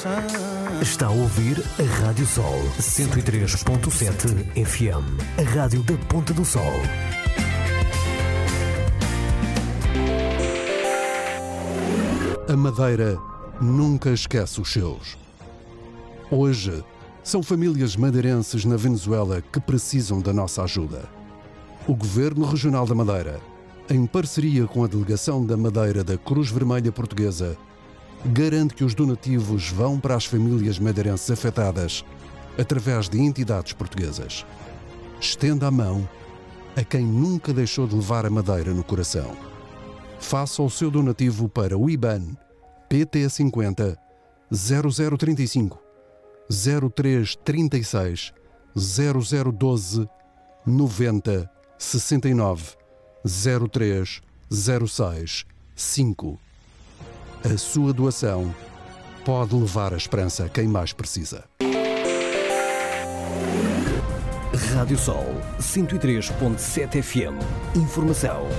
Está a ouvir a Rádio Sol 103.7 FM, a rádio da Ponta do Sol. A Madeira nunca esquece os seus. Hoje, são famílias madeirenses na Venezuela que precisam da nossa ajuda. O Governo Regional da Madeira, em parceria com a Delegação da Madeira da Cruz Vermelha Portuguesa, garante que os donativos vão para as famílias madeirenses afetadas através de entidades portuguesas. Estenda a mão a quem nunca deixou de levar a Madeira no coração. Faça o seu donativo para o IBAN PT 50 0035 0336 0012 90 69 03 06 5. A sua doação pode levar a esperança a quem mais precisa. Rádio Sol 103.7 FM. Informação.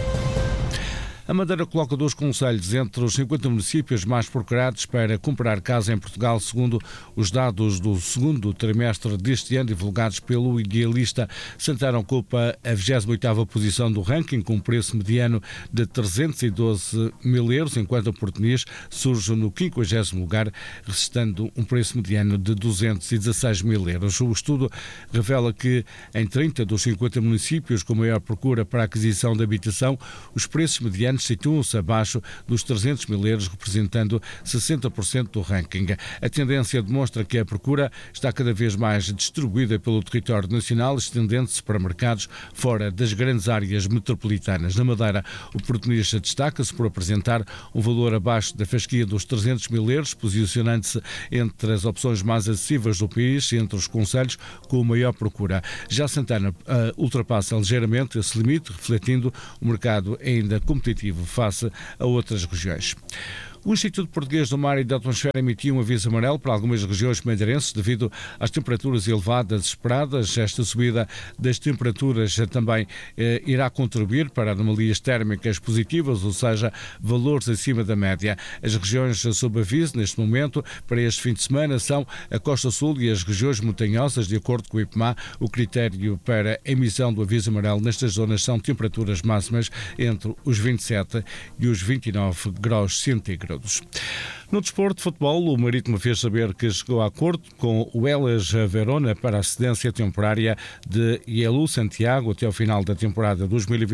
A Madeira coloca 2 concelhos entre os 50 municípios mais procurados para comprar casa em Portugal, segundo os dados do segundo trimestre deste ano divulgados pelo Idealista. Santana ocupa a 28ª posição do ranking, com um preço mediano de 312 mil euros, enquanto a Português surge no 50º lugar, registrando um preço mediano de 216 mil euros. O estudo revela que em 30 dos 50 municípios com maior procura para a aquisição de habitação, os preços medianos situam-se abaixo dos 300 mil euros, representando 60% do ranking. A tendência demonstra que a procura está cada vez mais distribuída pelo território nacional, estendendo-se para mercados fora das grandes áreas metropolitanas. Na Madeira, o Português destaca-se por apresentar um valor abaixo da fasquia dos 300 mil euros, posicionando-se entre as opções mais acessíveis do país e entre os concelhos com maior procura. Já Santana ultrapassa ligeiramente esse limite, refletindo o mercado ainda competitivo face a outras regiões. O Instituto Português do Mar e da Atmosfera emitiu um aviso amarelo para algumas regiões madeirenses devido às temperaturas elevadas esperadas. Esta subida das temperaturas também irá contribuir para anomalias térmicas positivas, ou seja, valores acima da média. As regiões sob aviso neste momento para este fim de semana são a Costa Sul e as regiões montanhosas. De acordo com o IPMA, o critério para a emissão do aviso amarelo nestas zonas são temperaturas máximas entre os 27 e os 29 graus centígrados. No desporto de futebol, o Marítimo fez saber que chegou a acordo com o Hellas Verona para a cedência temporária de Yelu Santiago até ao final da temporada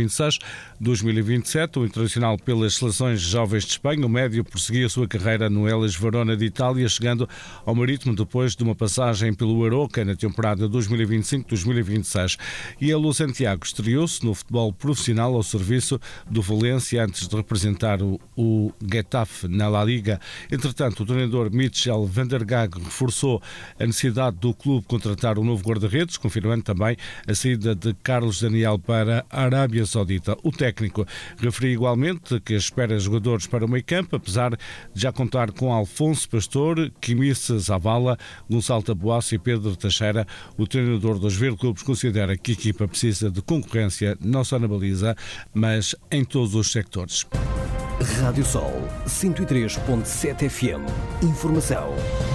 2026-2027. O internacional pelas seleções jovens de Espanha, o médio, prosseguia a sua carreira no Hellas Verona de Itália, chegando ao Marítimo depois de uma passagem pelo Aroca na temporada 2025-2026. Yelu Santiago estreou-se no futebol profissional ao serviço do Valência antes de representar o Getafe na La Liga. Entretanto, o treinador Michel van der Gaag reforçou a necessidade do clube contratar um novo guarda-redes, confirmando também a saída de Carlos Daniel para a Arábia Saudita. O técnico referiu igualmente que espera jogadores para o meio-campo, apesar de já contar com Alfonso Pastor, Quimice Zavala, Gonçalo Taboaço e Pedro Teixeira. O treinador dos Verde Clubes considera que a equipa precisa de concorrência não só na baliza, mas em todos os sectores. Rádio Sol 103.7 FM. Informação.